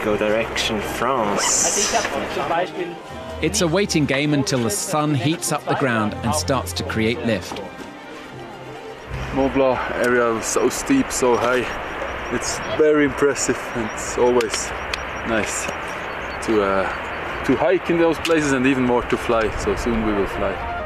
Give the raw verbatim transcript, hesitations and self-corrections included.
go direction France. It's a waiting game until the sun heats up the ground and starts to create lift. Mont Blanc area is so steep, so high. It's very impressive, and it's always nice to uh, to hike in those places, and even more to fly. So soon we will fly.